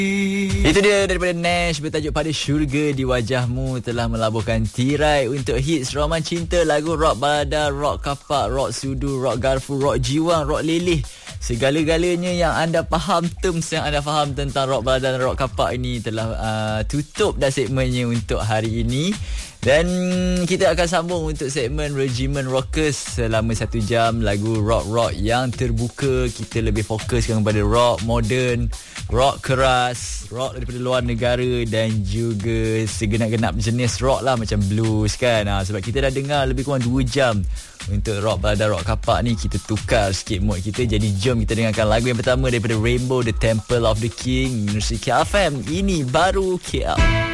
Itu dia daripada Nash bertajuk Pada Syurga di Wajahmu, telah melabuhkan tirai untuk hits roman cinta, lagu rock balada, rock kapak, rock sudu, rock garfu, rock jiwang, rock lelih. Segala-galanya yang anda faham, terms yang anda faham tentang rock balada dan rock kapak ini telah tutup dah segmennya untuk hari ini. Dan kita akan sambung untuk segmen Regimen Rockers selama 1 jam, lagu rock-rock yang terbuka. Kita lebih fokuskan kepada rock moden, rock keras, rock daripada luar negara dan juga segenap-genap jenis rock lah, macam blues kan. Sebab kita dah dengar lebih kurang 2 jam untuk rock balada, rock kapak ni. Kita tukar sikit mood kita. Jadi jom kita dengarkan lagu yang pertama daripada Rainbow, The Temple of the King, Music KFM. Ini baru KL.